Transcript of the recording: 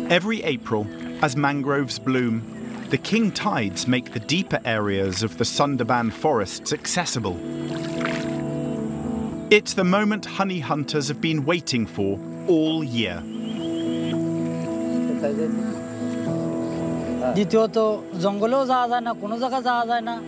Every April, as mangroves bloom, the king tides make the deeper areas of the Sundarban forests accessible. It's the moment honey hunters have been waiting for all year. দ্বিতীয়ত জঙ্গলেও যাওয়া যায় না, কোনো জায়গা যাওয়া যায় না।